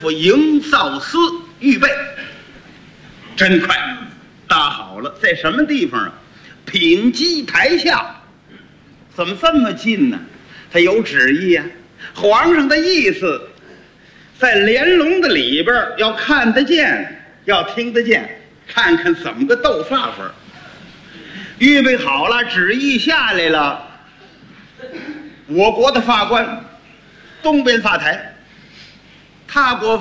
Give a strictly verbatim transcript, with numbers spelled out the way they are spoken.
营造司预备，真快，搭好了，在什么地方啊？品基台下。怎么这么近呢？他有旨意啊，皇上的意思，在连笼的里边要看得见，要听得见，看看怎么个斗法法。预备好了，旨意下来了。我国的法官，东边法台，他国